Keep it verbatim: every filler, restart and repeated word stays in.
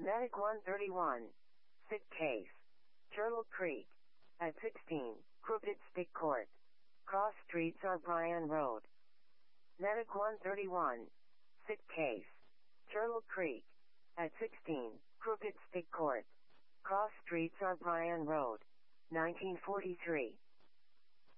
Medic one thirty-one. Sick case. Turtle Creek. At sixteen, Crooked Stick Court. Cross Streets or Bryan Road. Medic one thirty-one. Sick case. Turtle Creek. At sixteen, Crooked Stick Court. Cross Streets or Bryan Road. nineteen forty-three.